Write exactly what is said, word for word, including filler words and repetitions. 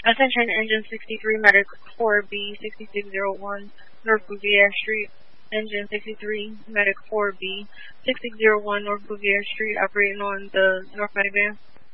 Attention, Engine sixty-three, Medic four B, sixty-six oh one, North Bouvier Street. Engine sixty-three, Medic four B, sixty-six oh one, North Bouvier Street, operating on the North Medic van.